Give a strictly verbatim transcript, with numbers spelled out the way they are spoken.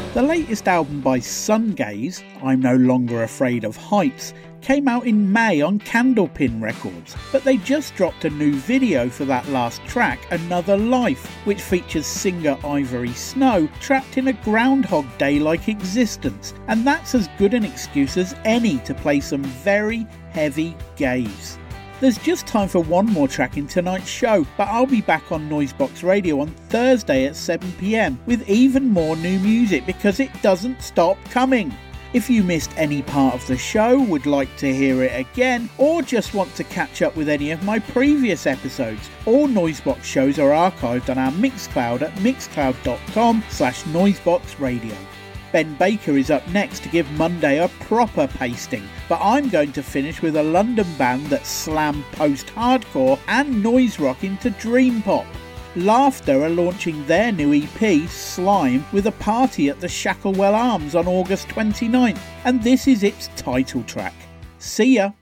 The latest album by Sungaze, I'm No Longer Afraid of Heights, came out in May on Candlepin Records, but they just dropped a new video for that last track, Another Life, which features singer Ivory Snow trapped in a Groundhog Day-like existence, and that's as good an excuse as any to play some very heavy gaze. There's just time for one more track in tonight's show, but I'll be back on Noisebox Radio on Thursday at seven p m with even more new music because it doesn't stop coming. If you missed any part of the show, would like to hear it again, or just want to catch up with any of my previous episodes, all Noisebox shows are archived on our Mixcloud at mixcloud.com slash noiseboxradio. Ben Baker is up next to give Monday a proper pasting, but I'm going to finish with a London band that slam post-hardcore and noise rock into dream pop. Laughter are launching their new E P, Slime, with a party at the Shacklewell Arms on August twenty-ninth, and this is its title track. See ya!